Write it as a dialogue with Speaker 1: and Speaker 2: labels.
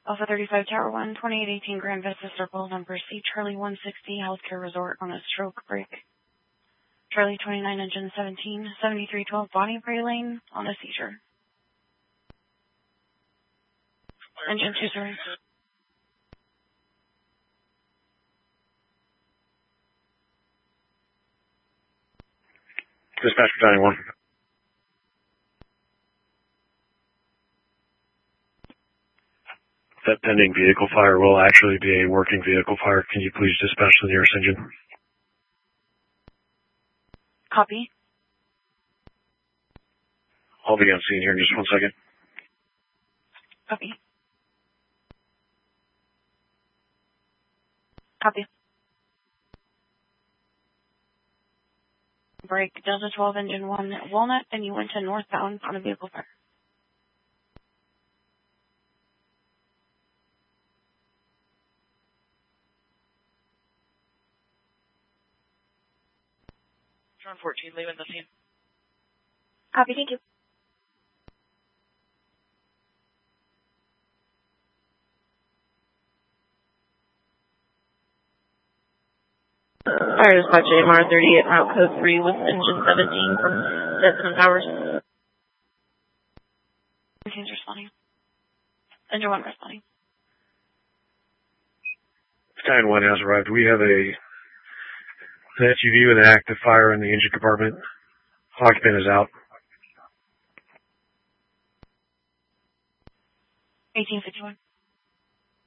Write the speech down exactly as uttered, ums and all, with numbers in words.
Speaker 1: Alpha thirty-five Tower one, twenty-eight eighteen Grand Vista Circle, number C, Charlie one sixty, Healthcare Resort on a stroke break. Charlie twenty-nine, engine seventeen, seventy-three twelve Bonnie Bray Lane on a seizure. Engine two, sorry.
Speaker 2: Dispatch for Dining one. That pending vehicle fire will actually be a working vehicle fire. Can you please dispatch the nearest engine?
Speaker 1: Copy.
Speaker 2: I'll be on scene here in just one second.
Speaker 1: Copy. Copy. Break Delta twelve, engine one, Walnut, and you went to northbound on a vehicle fire.
Speaker 3: John fourteen, leaving the scene.
Speaker 1: Copy, thank you.
Speaker 4: Fire dispatch A M R thirty-eight, route code three with engine seventeen from Denson Towers.
Speaker 1: Engine's responding. Engine one responding.
Speaker 2: Battalion one has arrived. We have a an S U V with an active fire in the engine compartment. Occupant is out.
Speaker 1: eighteen fifty-one.